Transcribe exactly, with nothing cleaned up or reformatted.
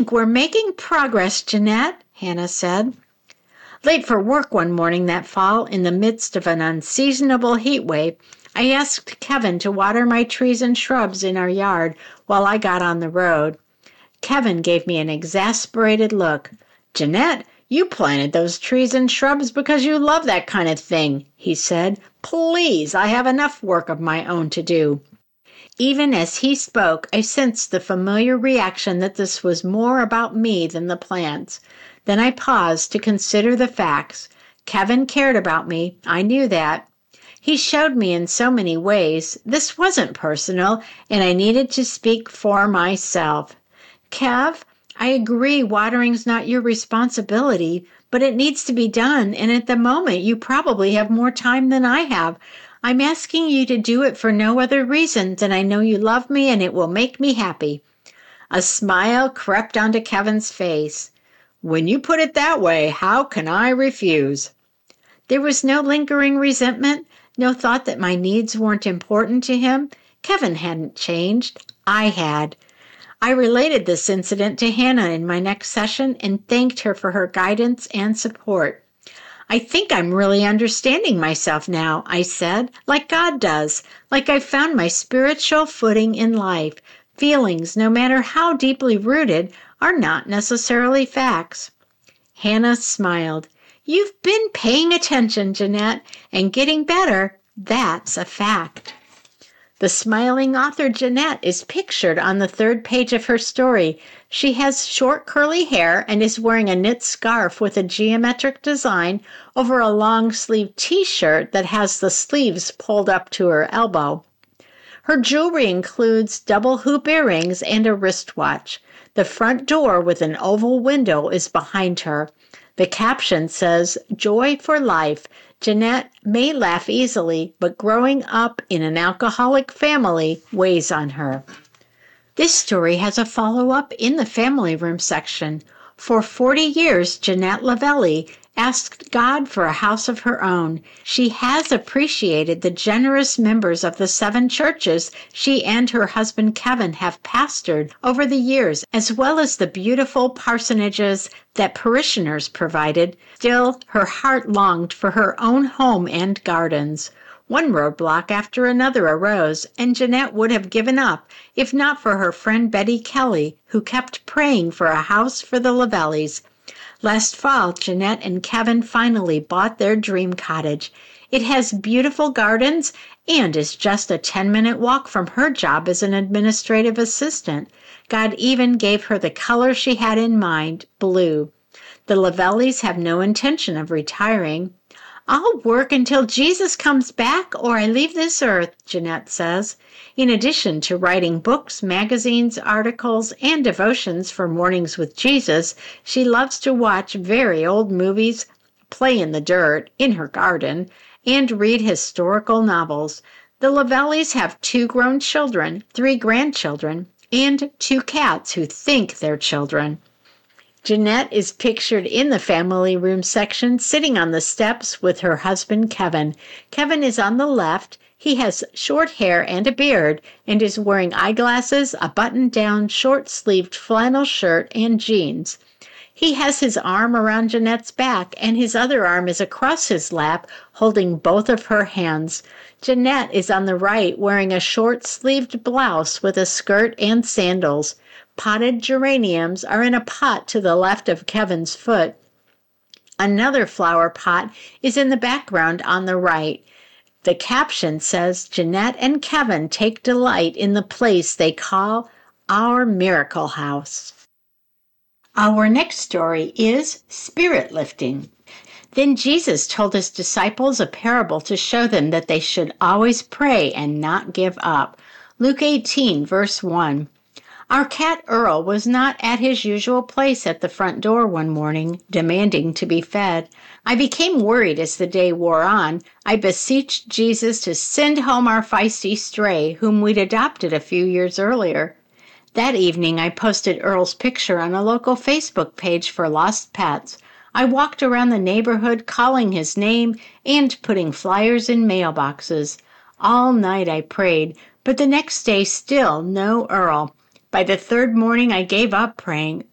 "We're making progress, Jeanette," Hannah said. Late for work one morning that fall, in the midst of an unseasonable heat wave, I asked Kevin to water my trees and shrubs in our yard while I got on the road. Kevin gave me an exasperated look. "Jeanette, you planted those trees and shrubs because you love that kind of thing," he said. "Please, I have enough work of my own to do." Even as he spoke, I sensed the familiar reaction that this was more about me than the plants. Then I paused to consider the facts. Kevin cared about me. I knew that. He showed me in so many ways. This wasn't personal, and I needed to speak for myself. "Kev, I agree watering's not your responsibility, but it needs to be done, and at the moment you probably have more time than I have. I'm asking you to do it for no other reason than I know you love me and it will make me happy." A smile crept onto Kevin's face. "When you put it that way, how can I refuse?" There was no lingering resentment, no thought that my needs weren't important to him. Kevin hadn't changed. I had. I related this incident to Hannah in my next session and thanked her for her guidance and support. "I think I'm really understanding myself now," I said, "like God does, like I've found my spiritual footing in life. Feelings, no matter how deeply rooted, are not necessarily facts." Hannah smiled. "You've been paying attention, Jeanette, and getting better. That's a fact." The smiling author Jeanette is pictured on the third page of her story. She has short curly hair and is wearing a knit scarf with a geometric design over a long-sleeved t-shirt that has the sleeves pulled up to her elbow. Her jewelry includes double hoop earrings and a wristwatch. The front door with an oval window is behind her. The caption says, "Joy for life. Jeanette may laugh easily, but growing up in an alcoholic family weighs on her." This story has a follow-up in the family room section. For forty years, Jeanette Lavelli asked God for a house of her own. She has appreciated the generous members of the seven churches she and her husband Kevin have pastored over the years, as well as the beautiful parsonages that parishioners provided. Still, her heart longed for her own home and gardens. One roadblock after another arose, and Jeanette would have given up if not for her friend Betty Kelly, who kept praying for a house for the Lavellis. Last fall, Jeanette and Kevin finally bought their dream cottage. It has beautiful gardens and is just a ten-minute walk from her job as an administrative assistant. God even gave her the color she had in mind, blue. The Lavellis have no intention of retiring. "I'll work until Jesus comes back or I leave this earth," Jeanette says. In addition to writing books, magazines, articles, and devotions for Mornings with Jesus, she loves to watch very old movies, play in the dirt, in her garden, and read historical novels. The Lavellis have two grown children, three grandchildren, and two cats who think they're children. Jeanette is pictured in the family room section sitting on the steps with her husband Kevin. Kevin is on the left. He has short hair and a beard and is wearing eyeglasses, a button-down, short-sleeved flannel shirt, and jeans. He has his arm around Jeanette's back, and his other arm is across his lap, holding both of her hands. Jeanette is on the right, wearing a short-sleeved blouse with a skirt and sandals. Potted geraniums are in a pot to the left of Kevin's foot. Another flower pot is in the background on the right. The caption says, "Jeanette and Kevin take delight in the place they call our miracle house." Our next story is spirit lifting. Then Jesus told his disciples a parable to show them that they should always pray and not give up. Luke eighteen, verse one. Our cat Earl was not at his usual place at the front door one morning, demanding to be fed. I became worried as the day wore on. I beseeched Jesus to send home our feisty stray, whom we'd adopted a few years earlier. That evening, I posted Earl's picture on a local Facebook page for lost pets. I walked around the neighborhood calling his name and putting flyers in mailboxes. All night I prayed, but the next day still no Earl. By the third morning, I gave up praying.